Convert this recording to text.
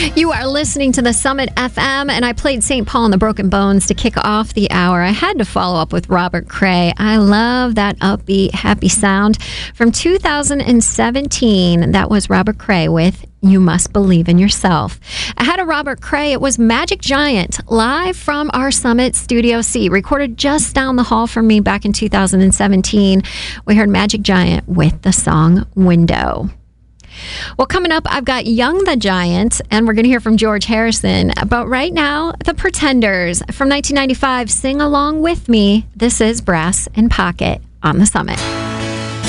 You are listening to the Summit FM, and I played St. Paul and the Broken Bones to kick off the hour. I had to follow up with Robert Cray. I love that upbeat, happy sound. From 2017, that was Robert Cray with You Must Believe in Yourself. Ahead of Robert Cray, it was Magic Giant, live from our Summit Studio C, recorded just down the hall from me back in 2017. We heard Magic Giant with the song Window. Well, coming up, I've got Young the Giant, and we're going to hear from George Harrison. But right now, The Pretenders from 1995, Sing Along With Me. This is Brass in Pocket on the Summit.